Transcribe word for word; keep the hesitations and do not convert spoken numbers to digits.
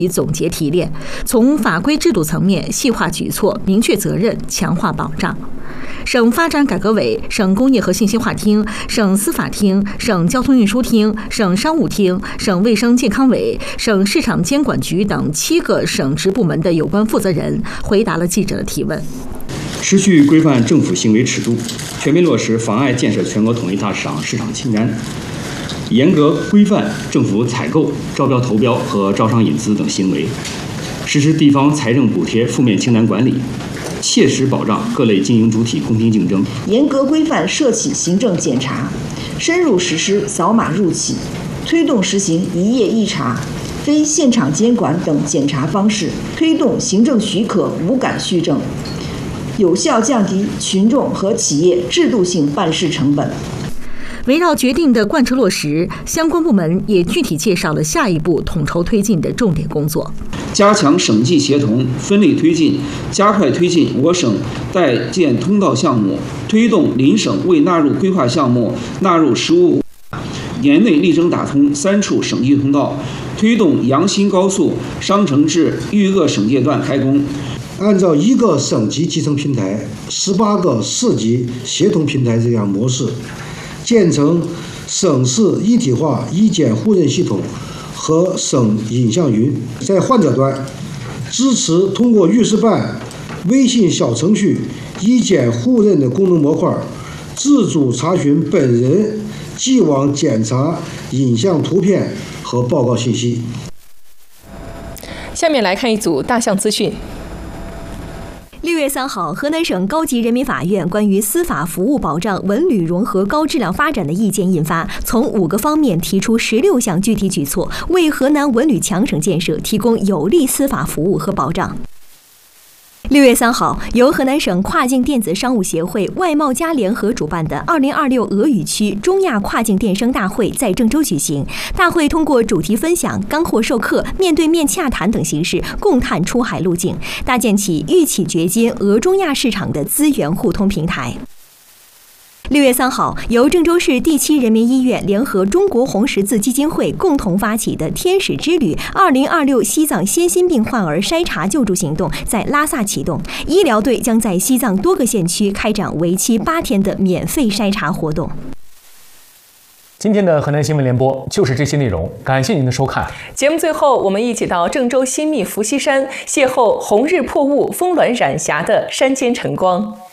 总结提炼，从法规制度层面细化举措，明确责任，强化保障。省发展改革委、省工业和信息化厅、省司法厅、省交通运输厅、省商务厅、省卫生健康委、省市场监管局等七个省直部门的有关负责人回答了记者的提问。 持续规范政府行为尺度，全面落实妨碍建设全国统一大市场市场清单，严格规范政府采购、招标投标和招商引资等行为，实施地方财政补贴负面清单管理，切实保障各类经营主体公平竞争， 严格规范涉企行政检查，深入实施扫码入企，推动实行一页一查、非现场监管等检查方式，推动行政许可无感续证，有效降低群众和企业制度性办事成本。 围绕决定的贯彻落实，相关部门也具体介绍了下一步统筹推进的重点工作。 加强省际协同，分力推进，加快推进我省待建通道项目，推动邻省未纳入规划项目纳入实务，年内力争打通三处省际通道，推动阳新高速商城至豫鄂省界段开工。 按照一个省级集成平台、十八个市级协同平台这样模式，建成省市一体化医检互认系统和省影像云。在患者端，支持通过预示办微信小程序医检互认的功能模块，自主查询本人既往检查影像图片和报告信息。 下面来看一组大项资讯。 六月三号，河南省高级人民法院关于司法服务保障文旅融合高质量发展的意见印发，从五个方面提出十六项具体举措，为河南文旅强省建设提供有力司法服务和保障。六月三号，由河南省跨境电子商务协会、外贸加联合主办的二零二六俄语区中亚跨境电商大会在郑州举行。大会通过主题分享、干货授课、面对面洽谈等形式，共探出海路径，搭建起豫企掘金俄中亚市场的资源互通平台。六月三号，由郑州市第七人民医院联合中国红十字基金会共同发起的“天使之旅”二零二六西藏先心病患儿筛查救助行动在拉萨启动，医疗队将在西藏多个县区开展为期八天的免费筛查活动。 今天的河南新闻联播就是这些内容，感谢您的收看。 节目最后，我们一起到郑州新密伏羲山邂逅红日破雾、峰峦染霞的山间晨光。